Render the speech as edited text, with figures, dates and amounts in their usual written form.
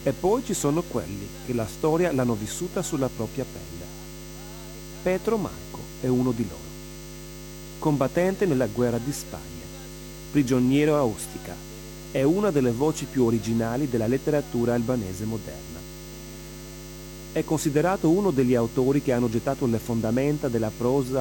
E poi ci sono quelli che la storia l'hanno vissuta sulla propria pelle. Petro Marco è uno di loro. Combattente nella guerra di Spagna, prigioniero a Ustica, è una delle voci più originali della letteratura albanese moderna. È considerato uno degli autori che hanno gettato le fondamenta della prosa